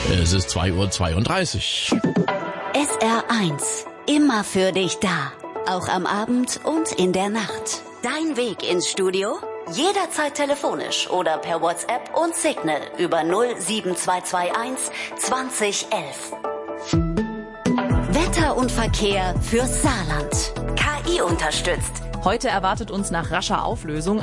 Es ist 2:32 Uhr. SR1, immer für dich da. Auch am Abend und in der Nacht. Dein Weg ins Studio? Jederzeit telefonisch oder per WhatsApp und Signal über 07221 2011. Wetter und Verkehr fürs Saarland. KI unterstützt. Heute erwartet uns nach rascher Auflösung